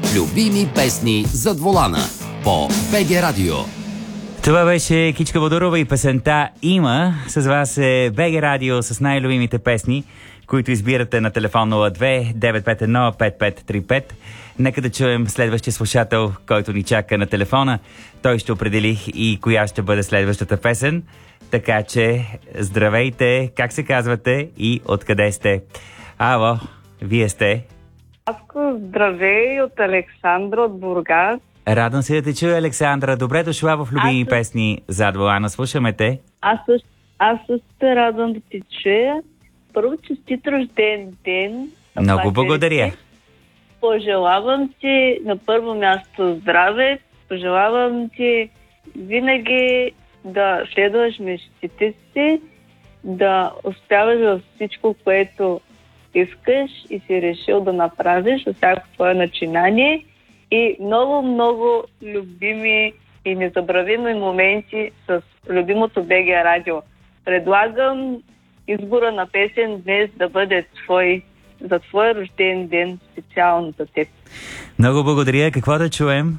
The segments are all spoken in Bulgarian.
Любими песни зад волана по БГ Радио. Това беше Кичка Бодорова и песента "Има". С вас е БГ Радио с най-любимите песни, които избирате на телефон 02-951-5535. Нека да чуем следващия слушател, който ни чака на телефона. Той ще определи и коя ще бъде следващата песен. Така че, здравейте, как се казвате и откъде сте? Ало, вие сте? Здравей от Александра от Бургас. Радвам се да те чуя, Александра. Добре дошла в любими песни зад волана. Слушаме те. Аз също се радвам да те чуя. Първо, честит рожден ден. Много благодаря. Пожелавам ти на първо място здраве. Пожелавам ти винаги да следваш мечтите си, да успяваш във всичко, което искаш и си решил да направиш във всяко твое начинание, и много любими и незабравими моменти с любимото БГ Радио. Предлагам избора на песен днес да бъде за твой рожден ден, специално за теб. Много благодаря. Какво да чуем?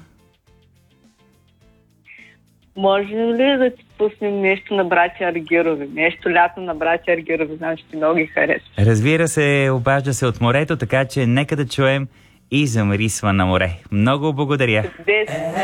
Можем ли да ти пуснем нещо на братя Аргирови? Нещо лято на братя Аргирови. Знам, че ти много ги харесва. Разбира се, обажда се от морето, така че нека да чуем "И замрисва на море". Много благодаря.